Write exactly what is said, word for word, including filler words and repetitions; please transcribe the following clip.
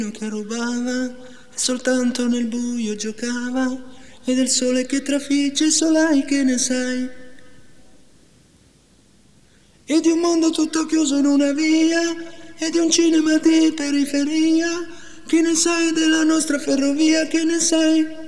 che rubava e soltanto nel buio giocava, e del sole che trafigge solai che ne sai, e di un mondo tutto chiuso in una via, e di un cinema di periferia. Che ne sai della nostra ferrovia, che ne sai?